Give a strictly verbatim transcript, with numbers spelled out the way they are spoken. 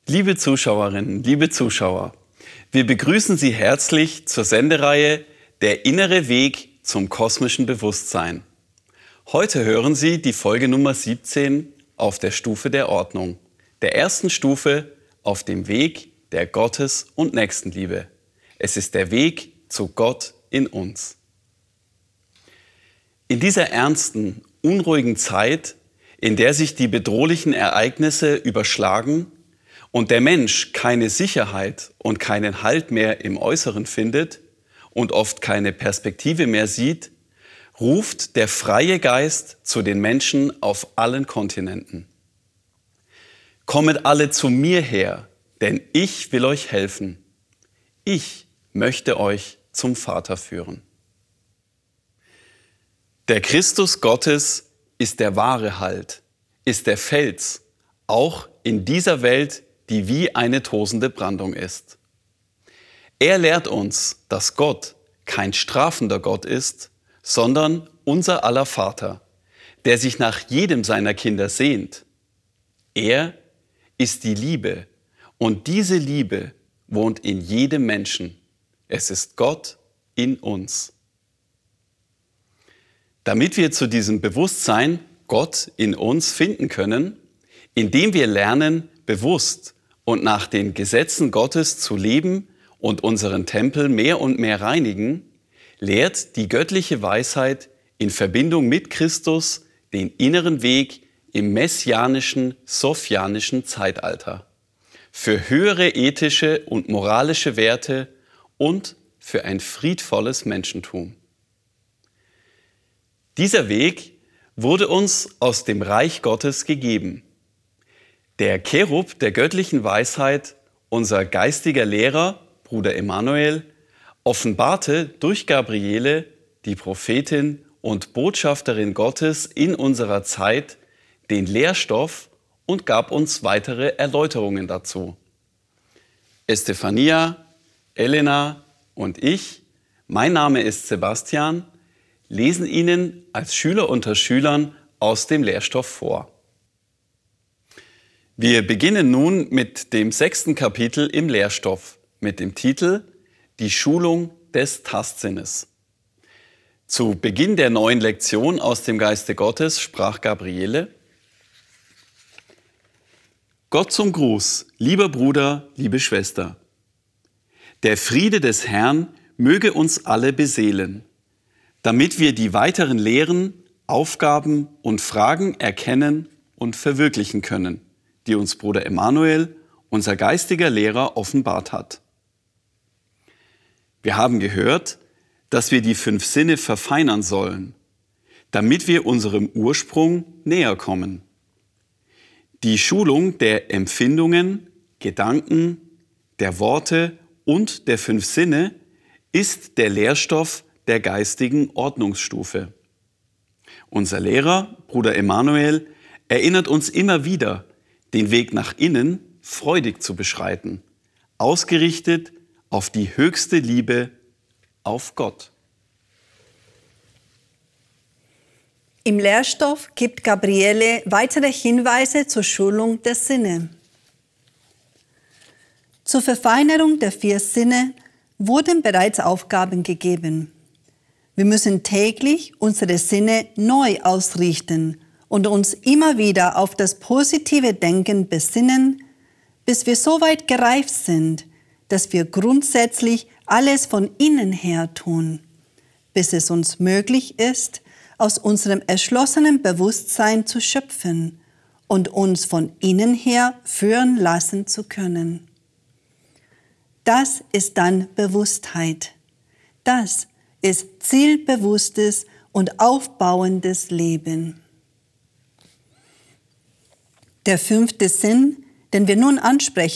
Liebe Zuschauerinnen, liebe Zuschauer, wir begrüßen Sie herzlich zur Sendereihe Der innere Weg zum kosmischen Bewusstsein. Heute hören Sie die Folge Nummer siebzehn auf der Stufe der Ordnung, der ersten Stufe auf dem Weg der Gottes- und Nächstenliebe. Es ist der Weg zu Gott in uns. In dieser ernsten, unruhigen Zeit, in der sich die bedrohlichen Ereignisse überschlagen und der Mensch keine Sicherheit und keinen Halt mehr im Äußeren findet und oft keine Perspektive mehr sieht, ruft der freie Geist zu den Menschen auf allen Kontinenten. Kommet alle zu mir her, denn ich will euch helfen. Ich möchte euch zum Vater führen. Der Christus Gottes ist der wahre Halt, ist der Fels, auch in dieser Welt, die wie eine tosende Brandung ist. Er lehrt uns, dass Gott kein strafender Gott ist, sondern unser aller Vater, der sich nach jedem seiner Kinder sehnt. Er ist die Liebe und diese Liebe wohnt in jedem Menschen. Es ist Gott in uns. Damit wir zu diesem Bewusstsein Gott in uns finden können, indem wir lernen, bewusst und nach den Gesetzen Gottes zu leben und unseren Tempel mehr und mehr reinigen, lehrt die göttliche Weisheit in Verbindung mit Christus den inneren Weg im messianischen, sophianischen Zeitalter für höhere ethische und moralische Werte und für ein friedvolles Menschentum. Dieser Weg wurde uns aus dem Reich Gottes gegeben. Der Cherub der göttlichen Weisheit, unser geistiger Lehrer, Bruder Emanuel, offenbarte durch Gabriele, die Prophetin und Botschafterin Gottes in unserer Zeit, den Lehrstoff und gab uns weitere Erläuterungen dazu. Estefania, Elena und ich, mein Name ist Sebastian, lesen Ihnen als Schüler unter Schülern aus dem Lehrstoff vor. Wir beginnen nun mit dem sechsten Kapitel im Lehrstoff mit dem Titel Die Schulung des Tastsinnes. Zu Beginn der neuen Lektion aus dem Geiste Gottes sprach Gabriele: Gott zum Gruß, lieber Bruder, liebe Schwester. Der Friede des Herrn möge uns alle beseelen, damit wir die weiteren Lehren, Aufgaben und Fragen erkennen und verwirklichen können, die uns Bruder Emanuel, unser geistiger Lehrer, offenbart hat. Wir haben gehört, dass wir die fünf Sinne verfeinern sollen, damit wir unserem Ursprung näher kommen. Die Schulung der Empfindungen, Gedanken, der Worte und der fünf Sinne ist der Lehrstoff der geistigen Ordnungsstufe. Unser Lehrer, Bruder Emanuel, erinnert uns immer wieder, den Weg nach innen freudig zu beschreiten, ausgerichtet auf die höchste Liebe, auf Gott. Im Lehrstoff gibt Gabriele weitere Hinweise zur Schulung der Sinne. Zur Verfeinerung der vier Sinne wurden bereits Aufgaben gegeben. Wir müssen täglich unsere Sinne neu ausrichten und uns immer wieder auf das positive Denken besinnen, bis wir so weit gereift sind, dass wir grundsätzlich alles von innen her tun, bis es uns möglich ist, aus unserem erschlossenen Bewusstsein zu schöpfen und uns von innen her führen lassen zu können. Das ist dann Bewusstheit. Das ist zielbewusstes und aufbauendes Leben. Der fünfte Sinn, den wir nun ansprechen,